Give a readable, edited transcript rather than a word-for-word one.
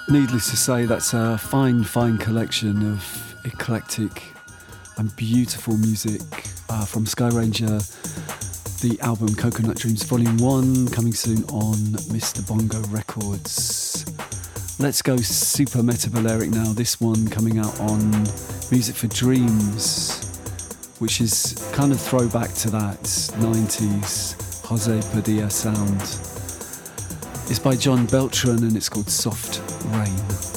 Needless to say, that's a fine, fine collection of eclectic and beautiful music from Sky Ranger, the album Coconut Dreams Volume 1, coming soon on Mr. Bongo Records. Let's go super metabolic now. This one coming out on Music for Dreams, which is kind of throwback to that 90s Jose Padilla sound. It's by John Beltran and it's called Soft Rain.